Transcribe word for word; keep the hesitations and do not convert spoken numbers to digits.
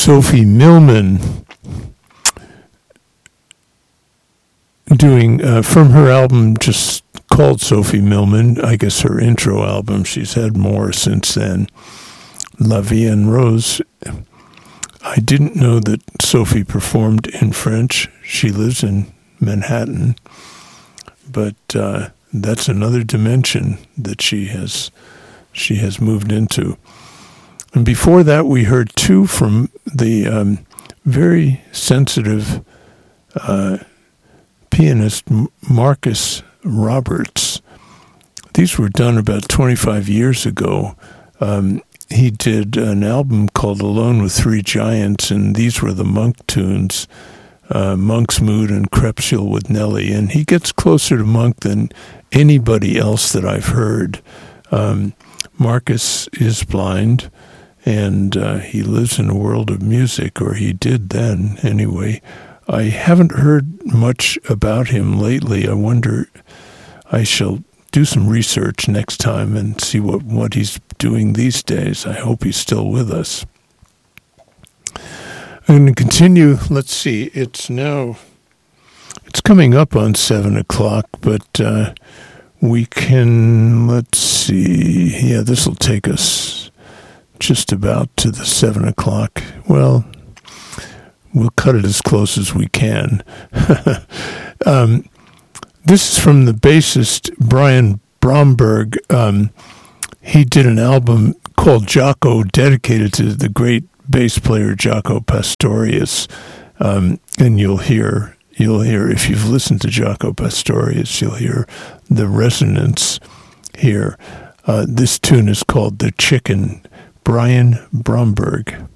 Sophie Millman doing, uh, from her album just called Sophie Millman, I guess her intro album, she's had more since then, La Vie en Rose. I didn't know that Sophie performed in French. She lives in Manhattan, but uh, that's another dimension that she has she has moved into. And before that, we heard two from the um, very sensitive uh, pianist Marcus Roberts. These were done about twenty-five years ago. Um, he did an album called Alone with Three Giants, and these were the Monk tunes, uh, Monk's Mood and Crepuscule with Nellie. And he gets closer to Monk than anybody else that I've heard. Um, Marcus is blind, and uh, he lives in a world of music, or he did then anyway. I haven't heard much about him lately. I wonder, I shall do some research next time and see what, what he's doing these days. I hope he's still with us. I'm going to continue. Let's see. It's now, it's coming up on seven o'clock, but uh, we can, let's see. Yeah, this will take us just about to the seven o'clock. Well, we'll cut it as close as we can. um, this is from the bassist Brian Bromberg. Um, he did an album called Jaco, dedicated to the great bass player Jaco Pastorius. Um, and you'll hear, you'll hear, if you've listened to Jaco Pastorius, you'll hear the resonance here. Uh, this tune is called The Chicken. Brian Bromberg.